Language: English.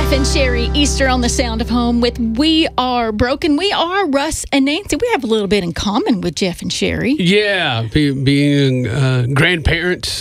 Jeff and Sherry Easter on the Sound of Home with We Are Broken. We are Russ and Nancy. We have a little bit in common with Jeff and Sherry. Yeah, being grandparents